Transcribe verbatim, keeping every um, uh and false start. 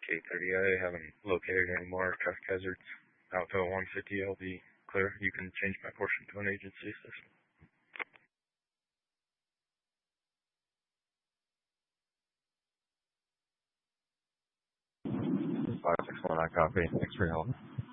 eight thirty. I haven't located any more traffic hazards. Out to one fifty, I'll be clear. You can change my portion to an agency assistant. five six one, I copy. Thanks for your help.